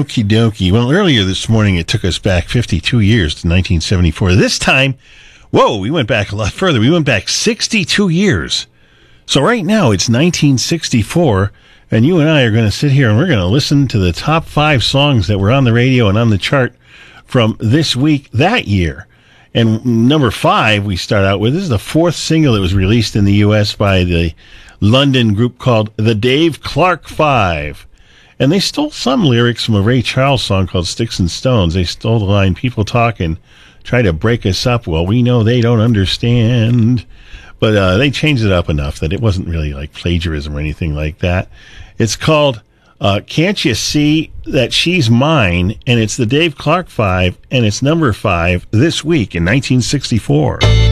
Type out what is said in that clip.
Okie dokie. Well, earlier this morning, it took us back 52 years to 1974. This time, whoa, we went back a lot further. We went back 62 years. So right now, it's 1964, and you and I are going to sit here and we're going to listen to the top 5 songs that were on the radio and on the chart from this week, that year. And number 5, we start out with, this is the 4th single that was released in the U.S. by the London group called the Dave Clark Five. And they stole some lyrics from a Ray Charles song called Sticks and Stones. They stole the line, people talk and try to break us up. Well, we know they don't understand. But they changed it up enough that it wasn't really like plagiarism or anything like that. It's called Can't You See That She's Mine? And it's the Dave Clark Five, and it's number 5 this week in 1964.